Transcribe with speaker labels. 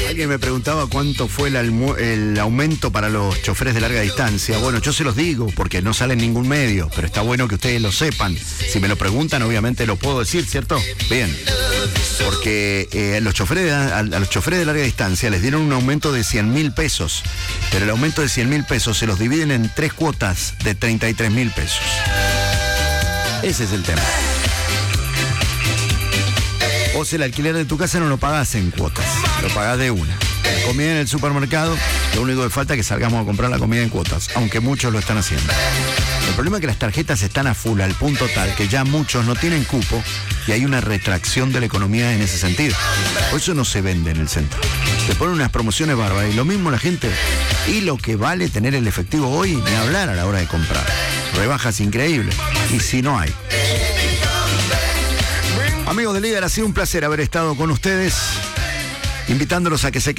Speaker 1: Alguien me preguntaba cuánto fue el aumento para los choferes de larga distancia. Bueno, yo se los digo porque no sale en ningún medio, pero está bueno que ustedes lo sepan. Si me lo preguntan, obviamente lo puedo decir, ¿cierto? Bien. Porque a los choferes de larga distancia les dieron un aumento de 100.000 pesos, pero el aumento de 100.000 pesos se los dividen en 3 cuotas de 33.000 pesos. Ese es el tema. O sea, el alquiler de tu casa no lo pagás en cuotas, lo pagás de una. La comida en el supermercado, lo único que falta es que salgamos a comprar la comida en cuotas, aunque muchos lo están haciendo. El problema es que las tarjetas están a full, al punto tal que ya muchos no tienen cupo y hay una retracción de la economía en ese sentido. Por eso no se vende en el centro. Te ponen unas promociones bárbaras y lo mismo la gente. Y lo que vale tener el efectivo hoy, ni hablar a la hora de comprar. Rebajas increíbles. Y si no hay. Amigos de Líder, ha sido un placer haber estado con ustedes, invitándolos a que se